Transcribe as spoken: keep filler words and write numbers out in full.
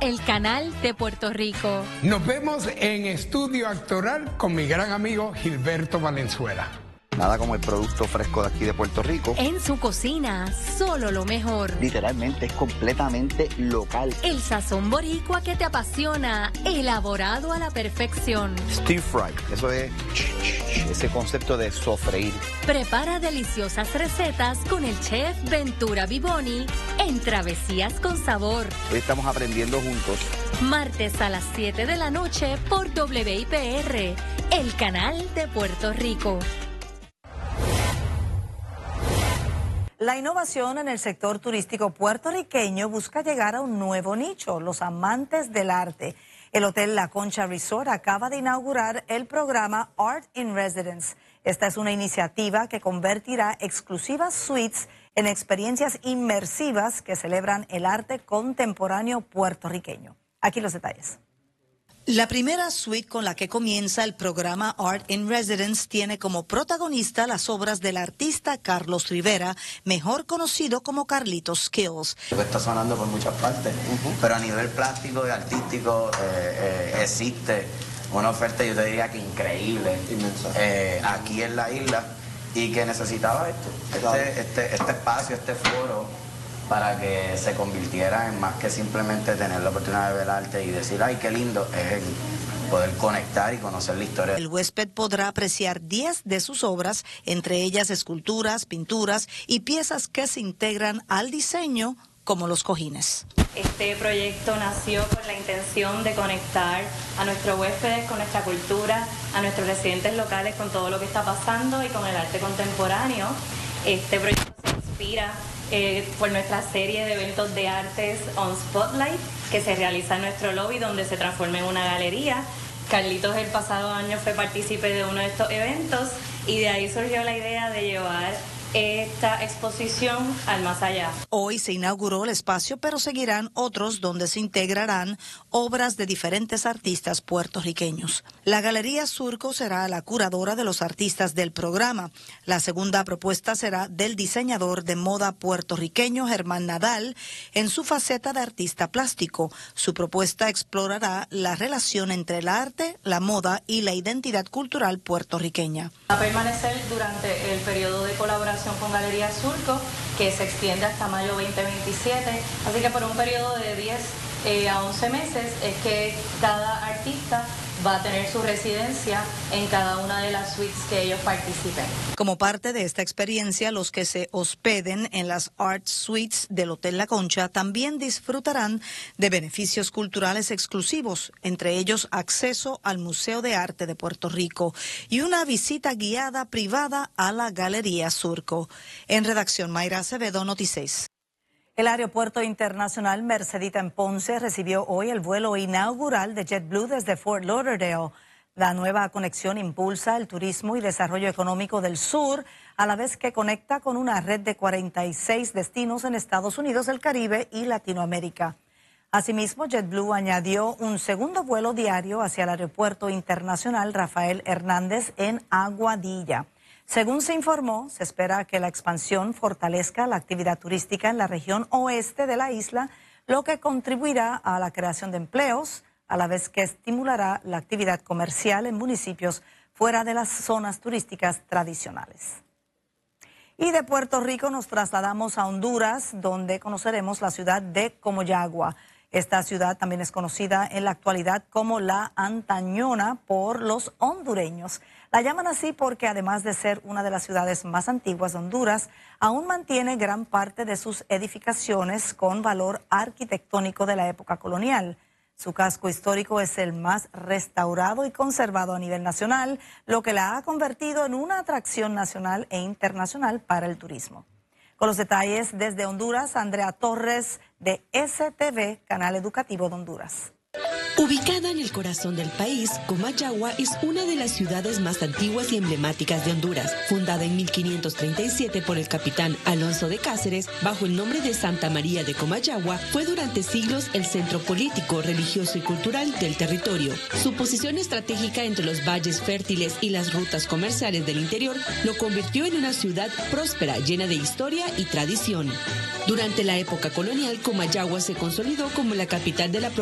el canal de Puerto Rico. Nos vemos en estudio actoral con mi gran amigo Gilberto Valenzuela. Nada como el producto fresco de aquí de Puerto Rico. En su cocina, solo lo mejor. Literalmente es completamente local. El sazón boricua que te apasiona, elaborado a la perfección. Stir fry, eso es ese concepto de sofreír. Prepara deliciosas recetas con el chef Ventura Vivoni en Travesías con Sabor. Hoy estamos aprendiendo juntos. Martes a las siete de la noche por W I P R, el canal de Puerto Rico. La innovación en el sector turístico puertorriqueño busca llegar a un nuevo nicho, los amantes del arte. El Hotel La Concha Resort acaba de inaugurar el programa Art in Residence. Esta es una iniciativa que convertirá exclusivas suites en experiencias inmersivas que celebran el arte contemporáneo puertorriqueño. Aquí los detalles. La primera suite con la que comienza el programa Art in Residence tiene como protagonista las obras del artista Carlos Rivera, mejor conocido como Carlitos Skills. Está sonando por muchas partes, uh-huh. pero a nivel plástico y artístico eh, eh, existe una oferta, yo te diría que increíble, eh, aquí en la isla, y que necesitaba esto, este, este, este espacio, este foro, para que se convirtiera en más que simplemente tener la oportunidad de ver arte y decir, ay, qué lindo, es el poder conectar y conocer la historia. El huésped podrá apreciar diez de sus obras, entre ellas esculturas, pinturas y piezas que se integran al diseño, como los cojines. Este proyecto nació con la intención de conectar a nuestros huéspedes con nuestra cultura, a nuestros residentes locales con todo lo que está pasando y con el arte contemporáneo. Este proyecto se inspira Eh, por nuestra serie de eventos de artes on Spotlight que se realiza en nuestro lobby, donde se transforma en una galería. Carlitos el pasado año fue partícipe de uno de estos eventos y de ahí surgió la idea de llevar esta exposición al más allá. Hoy se inauguró el espacio, pero seguirán otros donde se integrarán obras de diferentes artistas puertorriqueños. La Galería Surco será la curadora de los artistas del programa. La segunda propuesta será del diseñador de moda puertorriqueño Germán Nadal en su faceta de artista plástico. Su propuesta explorará la relación entre el arte, la moda y la identidad cultural puertorriqueña. Va a permanecer durante el periodo de colaboración con Galería Surco, que se extiende hasta mayo veinte veintisiete, así que por un periodo de diez eh, a once meses es que cada artista va a tener su residencia en cada una de las suites que ellos participen. Como parte de esta experiencia, los que se hospeden en las Art Suites del Hotel La Concha también disfrutarán de beneficios culturales exclusivos, entre ellos acceso al Museo de Arte de Puerto Rico y una visita guiada privada a la Galería Surco. En redacción, Mayra Acevedo, Notiseis. El Aeropuerto Internacional Mercedita en Ponce recibió hoy el vuelo inaugural de JetBlue desde Fort Lauderdale. La nueva conexión impulsa el turismo y desarrollo económico del sur, a la vez que conecta con una red de cuarenta y seis destinos en Estados Unidos, el Caribe y Latinoamérica. Asimismo, JetBlue añadió un segundo vuelo diario hacia el Aeropuerto Internacional Rafael Hernández en Aguadilla. Según se informó, se espera que la expansión fortalezca la actividad turística en la región oeste de la isla, lo que contribuirá a la creación de empleos, a la vez que estimulará la actividad comercial en municipios fuera de las zonas turísticas tradicionales. Y de Puerto Rico nos trasladamos a Honduras, donde conoceremos la ciudad de Comayagua. Esta ciudad también es conocida en la actualidad como La Antañona por los hondureños. La llaman así porque además de ser una de las ciudades más antiguas de Honduras, aún mantiene gran parte de sus edificaciones con valor arquitectónico de la época colonial. Su casco histórico es el más restaurado y conservado a nivel nacional, lo que la ha convertido en una atracción nacional e internacional para el turismo. Con los detalles desde Honduras, Andrea Torres de S T V, Canal Educativo de Honduras. Ubicada en el corazón del país, Comayagua es una de las ciudades más antiguas y emblemáticas de Honduras. Fundada en mil quinientos treinta y siete por el capitán Alonso de Cáceres, bajo el nombre de Santa María de Comayagua, fue durante siglos el centro político, religioso y cultural del territorio. Su posición estratégica entre los valles fértiles y las rutas comerciales del interior lo convirtió en una ciudad próspera, llena de historia y tradición. Durante la época colonial, Comayagua se consolidó como la capital de la provincia